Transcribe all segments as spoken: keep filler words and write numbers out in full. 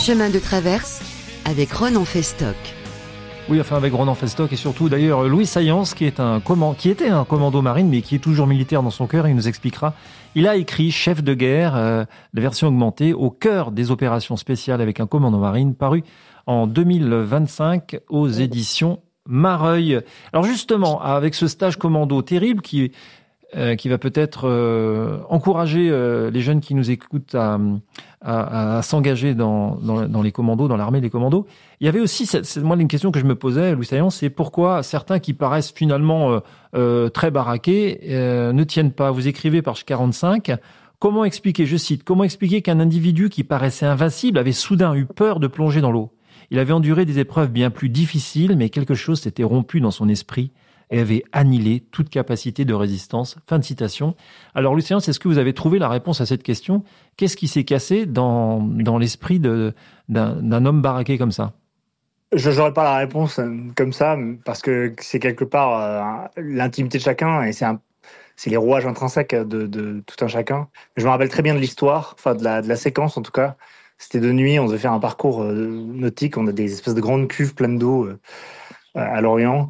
Chemin de traverse avec Ronan Festoc. Oui, enfin avec Ronan Festoc et surtout d'ailleurs Louis Saillance qui est un command... qui était un commando marine mais qui est toujours militaire dans son cœur. Il nous expliquera. Il a écrit Chef de guerre, euh, la version augmentée, au cœur des opérations spéciales avec un commando marine, paru en deux mille vingt-cinq aux éditions Mareuil. Alors justement, avec ce stage commando terrible qui euh, qui va peut-être euh, encourager euh, les jeunes qui nous écoutent à, à, à s'engager dans, dans, dans les commandos, dans l'armée des commandos. Il y avait aussi, c'est, c'est, moi, une question que je me posais, Louis Saillant, c'est pourquoi certains qui paraissent finalement euh, euh, très baraqués euh, ne tiennent pas. Vous écrivez page quarante-cinq, comment expliquer, je cite, comment expliquer qu'un individu qui paraissait invincible avait soudain eu peur de plonger dans l'eau. Il avait enduré des épreuves bien plus difficiles, mais quelque chose s'était rompu dans son esprit et avait annihilé toute capacité de résistance. Fin de citation. Alors, Lucien, est-ce que vous avez trouvé la réponse à cette question? Qu'est-ce qui s'est cassé dans, dans l'esprit de, d'un, d'un homme baraqué comme ça? Je n'aurais pas la réponse comme ça, parce que c'est quelque part euh, l'intimité de chacun, et c'est, un, c'est les rouages intrinsèques de, de tout un chacun. Je me rappelle très bien de l'histoire, enfin de la, de la séquence en tout cas. C'était de nuit, on devait faire un parcours euh, nautique, on a des espèces de grandes cuves pleines d'eau euh, à Lorient.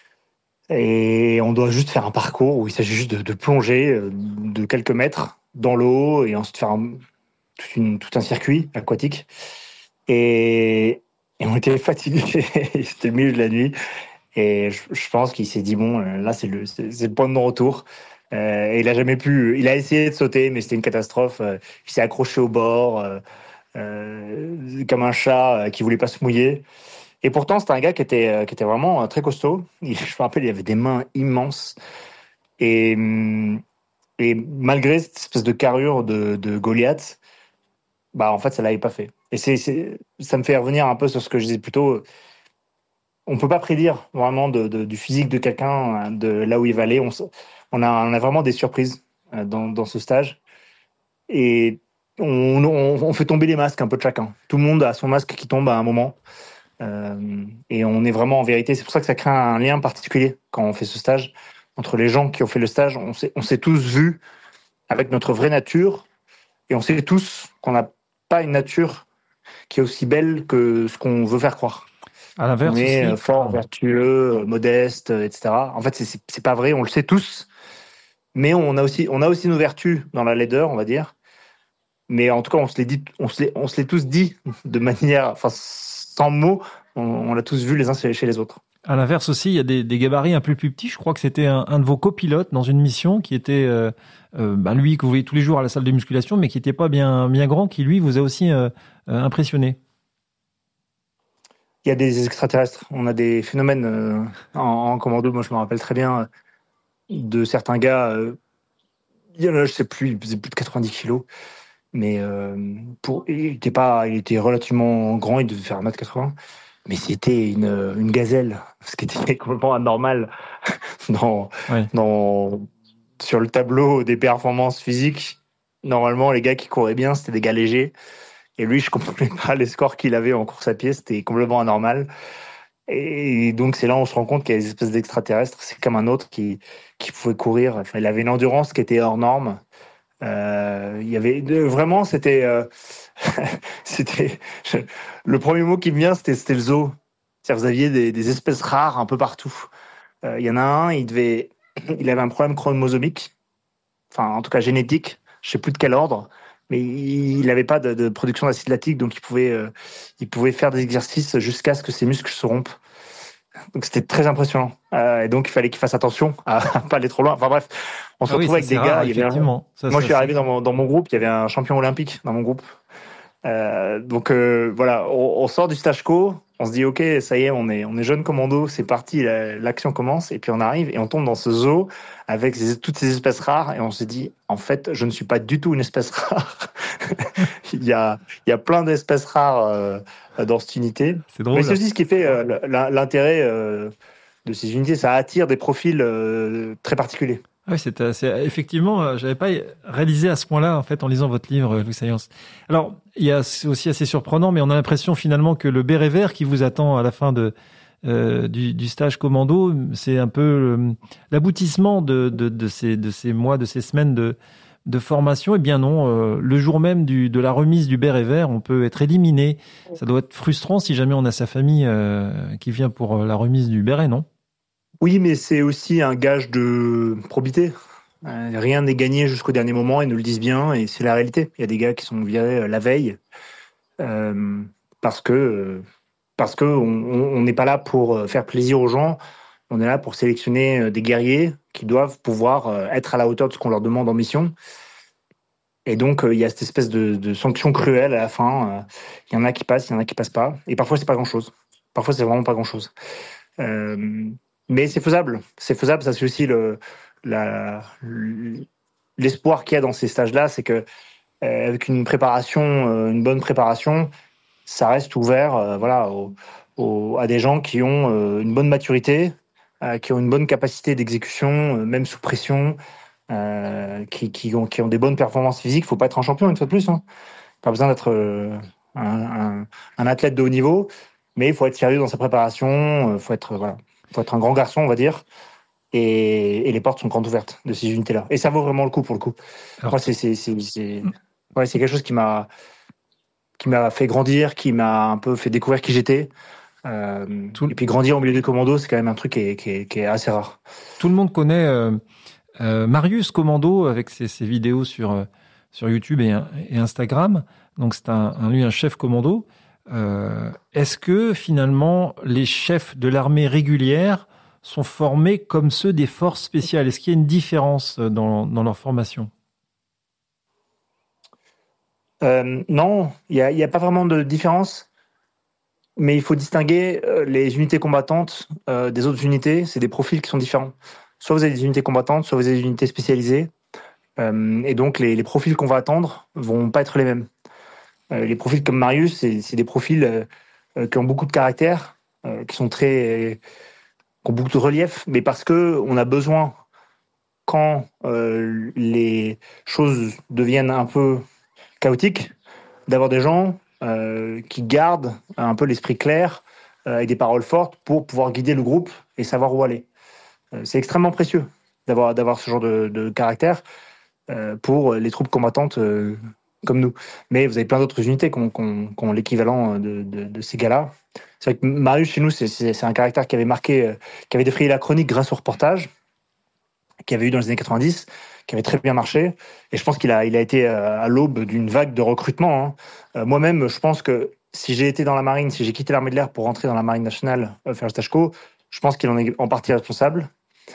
Et on doit juste faire un parcours où il s'agit juste de, de plonger de quelques mètres dans l'eau et ensuite faire un, tout, une, tout un circuit aquatique. Et, et on était fatigués, c'était le milieu de la nuit. Et je, je pense qu'il s'est dit, bon, là, c'est le, c'est, c'est le point de non-retour. Euh, et il a jamais pu, il a essayé de sauter, mais c'était une catastrophe. Il s'est accroché au bord, euh, euh, comme un chat qui voulait pas se mouiller. Et pourtant, c'était un gars qui était, qui était vraiment très costaud. Il, je me rappelle, il avait des mains immenses. Et, et malgré cette espèce de carrure de, de Goliath, bah, en fait, ça ne l'avait pas fait. Et c'est, c'est, ça me fait revenir un peu sur ce que je disais plus tôt. On ne peut pas prédire vraiment de, de, du physique de quelqu'un, de là où il va aller. On, on, a, on a vraiment des surprises dans, dans ce stage. Et on, on, on fait tomber les masques un peu de chacun. Tout le monde a son masque qui tombe à un moment. Euh, et on est vraiment en vérité, c'est pour ça que ça crée un lien particulier quand on fait ce stage entre les gens qui ont fait le stage. On s'est, on s'est tous vus avec notre vraie nature et on sait tous qu'on n'a pas une nature qui est aussi belle que ce qu'on veut faire croire. À l'inverse, on est aussi. fort, vertueux, modeste, et cetera. En fait, c'est, c'est, c'est pas vrai, on le sait tous, mais on a aussi, on a aussi nos vertus dans la laideur, on va dire. Mais en tout cas, on se les dit, on se les, on se les tous dit de manière, enfin, sans mots, on, on l'a tous vu les uns chez les autres. À l'inverse aussi, il y a des, des gabarits un peu plus petits. Je crois que c'était un, un de vos copilotes dans une mission qui était, euh, euh, bah lui que vous voyez tous les jours à la salle de musculation, mais qui n'était pas bien, bien grand, qui lui vous a aussi euh, euh, impressionné. Il y a des extraterrestres. On a des phénomènes euh, en, en commando. Moi, je me rappelle très bien de certains gars. Euh, il y en a, je sais plus, il faisait plus de quatre-vingt-dix kilos. Mais euh, pour, il était pas, il était relativement grand, il devait faire un mètre quatre-vingts, mais c'était une, une gazelle, ce qui était complètement anormal dans, ouais. dans, sur le tableau des performances physiques. Normalement, les gars qui couraient bien, c'était des gars légers. Et lui, je comprenais pas les scores qu'il avait en course à pied, c'était complètement anormal. Et donc, c'est là où on se rend compte qu'il y a des espèces d'extraterrestres. C'est comme un autre qui, qui pouvait courir. Enfin, il avait une endurance qui était hors norme. Euh, il y avait vraiment, c'était, euh, c'était je, le premier mot qui me vient, c'était, c'était le zoo. C'est-à-dire, vous aviez des, des espèces rares un peu partout. Euh, il y en a un, il devait, il avait un problème chromosomique, enfin en tout cas génétique, je sais plus de quel ordre, mais il n'avait pas de, de production d'acide lactique, donc il pouvait, euh, il pouvait faire des exercices jusqu'à ce que ses muscles se rompent. Donc c'était très impressionnant. Euh, et donc il fallait qu'il fasse attention à, à pas aller trop loin. Enfin bref, on se ah retrouve oui, avec des rare, gars. Il y avait un... ça, Moi ça, je suis arrivé dans mon, dans mon groupe, il y avait un champion olympique dans mon groupe. Euh, donc euh, voilà, on, on sort du stage co, on se dit ok, ça y est, on est, on est jeune commando, c'est parti, la, l'action commence. Et puis on arrive et on tombe dans ce zoo avec ces, toutes ces espèces rares et on se dit en fait, je ne suis pas du tout une espèce rare. il y a, il y a plein d'espèces rares euh, dans cette unité. C'est drôle. Mais c'est aussi ce qui fait euh, l'intérêt euh, de ces unités, ça attire des profils euh, très particuliers. Oui, c'est, c'est effectivement, j'avais pas réalisé à ce point-là en fait en lisant votre livre, Louis Saillance. Alors, il y a c'est aussi assez surprenant, mais on a l'impression finalement que le béret vert qui vous attend à la fin de euh, du, du stage commando, c'est un peu euh, l'aboutissement de, de de ces de ces mois, de ces semaines de de formation. Eh bien non, euh, le jour même du, de la remise du béret vert, on peut être éliminé. Ça doit être frustrant si jamais on a sa famille euh, qui vient pour la remise du béret, non ? Oui, mais c'est aussi un gage de probité. Euh, rien n'est gagné jusqu'au dernier moment, ils nous le disent bien, et c'est la réalité. Il y a des gars qui sont virés la veille euh, parce que euh, parce que on n'est pas là pour faire plaisir aux gens. On est là pour sélectionner des guerriers qui doivent pouvoir être à la hauteur de ce qu'on leur demande en mission. Et donc, il y a cette espèce de, de sanction cruelle à la fin. Il y en a qui passent, il y en a qui passent pas. Et parfois, c'est pas grand-chose. Parfois, c'est vraiment pas grand-chose. Euh, mais c'est faisable. C'est faisable. Ça, c'est aussi le, la, l'espoir qu'il y a dans ces stages-là. C'est que euh, avec une préparation, une bonne préparation, ça reste ouvert euh, voilà, au, au, à des gens qui ont euh, une bonne maturité, euh, qui ont une bonne capacité d'exécution, euh, même sous pression, euh, qui, qui, ont, qui ont des bonnes performances physiques. Il ne faut pas être un champion, une fois de plus. Hein. Pas besoin d'être euh, un, un, un athlète de haut niveau, mais il faut être sérieux dans sa préparation, il faut être, voilà, faut être un grand garçon, on va dire. Et, et les portes sont grandes ouvertes de ces unités-là. Et ça vaut vraiment le coup, pour le coup. Alors, Moi, c'est, c'est, c'est, c'est, ouais, c'est quelque chose qui m'a... qui m'a fait grandir, qui m'a un peu fait découvrir qui j'étais. Euh, Tout... Et puis grandir au milieu des commandos, c'est quand même un truc qui est, qui est, qui est assez rare. Tout le monde connaît euh, euh, Marius Commando avec ses, ses vidéos sur, euh, sur YouTube et, et Instagram. Donc c'est un, un, lui un chef commando. Euh, est-ce que finalement les chefs de l'armée régulière sont formés comme ceux des forces spéciales ? Est-ce qu'il y a une différence dans, dans leur formation ? Euh, non, il n'y a, y a pas vraiment de différence, mais il faut distinguer euh, les unités combattantes euh, des autres unités. C'est des profils qui sont différents. Soit vous avez des unités combattantes, soit vous avez des unités spécialisées. Euh, et donc, les, les profils qu'on va attendre vont pas être les mêmes. Euh, les profils comme Marius, c'est, c'est des profils euh, qui ont beaucoup de caractère, euh, qui sont très, qui ont beaucoup de relief, mais parce que on a besoin, quand euh, les choses deviennent un peu chaotique, d'avoir des gens euh, qui gardent un peu l'esprit clair euh, et des paroles fortes pour pouvoir guider le groupe et savoir où aller. Euh, c'est extrêmement précieux d'avoir, d'avoir ce genre de, de caractère euh, pour les troupes combattantes euh, comme nous. Mais vous avez plein d'autres unités qui ont, qui ont, qui ont l'équivalent de, de, de ces gars-là. C'est vrai que Marius, chez nous, c'est, c'est, c'est un caractère qui avait marqué, euh, qui avait défrayé la chronique grâce au reportage qu'il y avait eu dans les années quatre-vingt-dix, qui avait très bien marché. Et je pense qu'il a, il a été à l'aube d'une vague de recrutement. Hein. Euh, moi-même, je pense que si j'ai été dans la marine, si j'ai quitté l'armée de l'air pour rentrer dans la marine nationale, euh, faire le stage co, je pense qu'il en est en partie responsable.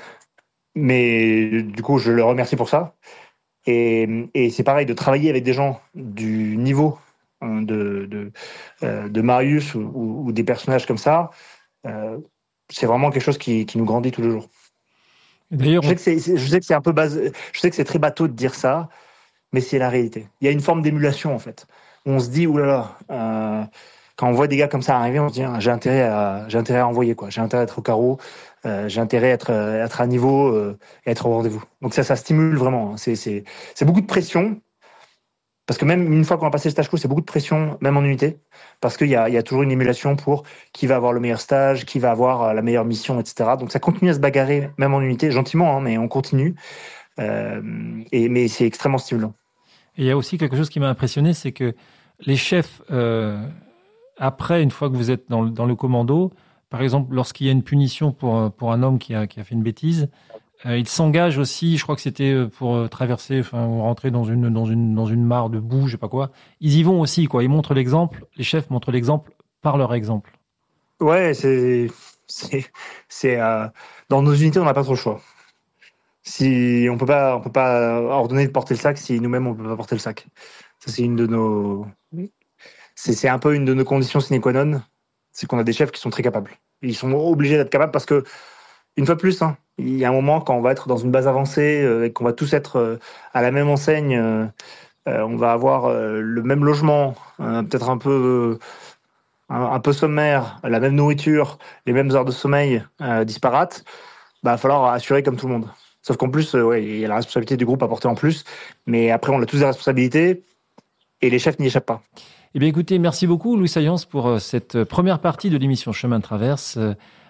Mais du coup, je le remercie pour ça. Et, et c'est pareil, de travailler avec des gens du niveau hein, de, de, euh, de Marius ou, ou, ou des personnages comme ça, euh, c'est vraiment quelque chose qui, qui nous grandit tous les jours. D'ailleurs, je sais que c'est, c'est, je sais que c'est un peu bas, je sais que c'est très bateau de dire ça, mais c'est la réalité. Il y a une forme d'émulation en fait. On se dit oulala, euh, quand on voit des gars comme ça arriver, on se dit ah, j'ai intérêt à, j'ai intérêt à envoyer quoi, j'ai intérêt à être au carreau, euh, j'ai intérêt à être, à être à niveau euh, et à être au rendez-vous. Donc ça, ça stimule vraiment. Hein. C'est, c'est, c'est beaucoup de pression. Parce que même une fois qu'on a passé le stage co, c'est beaucoup de pression, même en unité, parce qu'il y a, il y a toujours une émulation pour qui va avoir le meilleur stage, qui va avoir la meilleure mission, et cetera. Donc ça continue à se bagarrer, même en unité, gentiment, hein, mais on continue. Euh, et, mais c'est extrêmement stimulant. Et il y a aussi quelque chose qui m'a impressionné, c'est que les chefs, euh, après, une fois que vous êtes dans le, dans le commando, par exemple, lorsqu'il y a une punition pour, pour un homme qui a, qui a fait une bêtise, Euh, il s'engage aussi, je crois que c'était pour traverser, enfin rentrer dans une dans une dans une mare de boue, je sais pas quoi. Ils y vont aussi, quoi. Ils montrent l'exemple. Les chefs montrent l'exemple par leur exemple. Ouais, c'est c'est c'est euh, dans nos unités, on n'a pas trop le choix. Si on peut pas on peut pas ordonner de porter le sac, si nous-mêmes on peut pas porter le sac. Ça c'est une de nos c'est c'est un peu une de nos conditions sine qua non, c'est qu'on a des chefs qui sont très capables. Ils sont obligés d'être capables parce que une fois de plus, hein, il y a un moment quand on va être dans une base avancée euh, et qu'on va tous être euh, à la même enseigne, euh, euh, on va avoir euh, le même logement, euh, peut-être un peu, euh, un, un peu sommaire, la même nourriture, les mêmes heures de sommeil euh, disparates. Bah, il va falloir assurer comme tout le monde. Sauf qu'en plus, euh, ouais, il y a la responsabilité du groupe à porter en plus, mais après on a tous des responsabilités et les chefs n'y échappent pas. Eh bien, écoutez, merci beaucoup Louis Saillance pour cette première partie de l'émission Chemin de Traverse.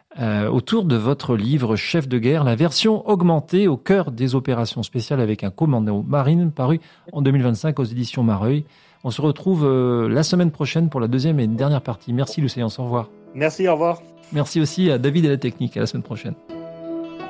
euh, autour de votre livre Chef de guerre, la version augmentée au cœur des opérations spéciales avec un commando marine, paru en deux mille vingt-cinq aux éditions Mareuil. On se retrouve euh, la semaine prochaine pour la deuxième et dernière partie. Merci Louis Saillance, au revoir. Merci, au revoir. Merci aussi à David et la technique, à la semaine prochaine.